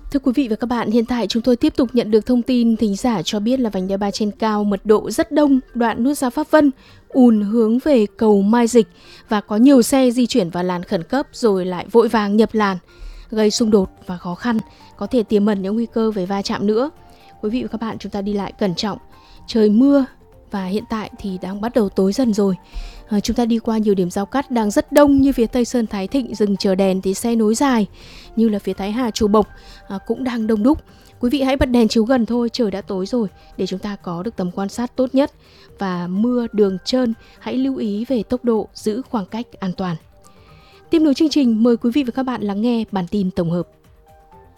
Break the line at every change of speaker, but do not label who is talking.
Thưa quý vị và các bạn, hiện tại chúng tôi tiếp tục nhận được thông tin thính giả cho biết là vành đai 3 trên cao mật độ rất đông, đoạn nút giao Pháp Vân, ùn hướng về cầu Mai Dịch và có nhiều xe di chuyển vào làn khẩn cấp rồi lại vội vàng nhập làn, gây xung đột và khó khăn, có thể tiềm ẩn những nguy cơ về va chạm nữa. Quý vị và các bạn, chúng ta đi lại cẩn trọng. Trời mưa và hiện tại thì đang bắt đầu tối dần rồi. Chúng ta đi qua nhiều điểm giao cắt đang rất đông, như phía Tây Sơn Thái Thịnh dừng chờ đèn thì xe nối dài, như là phía Thái Hà Chùa Bộc cũng đang đông đúc. Quý vị hãy bật đèn chiếu gần thôi, trời đã tối rồi, để chúng ta có được tầm quan sát tốt nhất. Và mưa đường trơn, hãy lưu ý về tốc độ, giữ khoảng cách an toàn. Tiếp nối chương trình, mời quý vị và các bạn lắng nghe bản tin tổng hợp.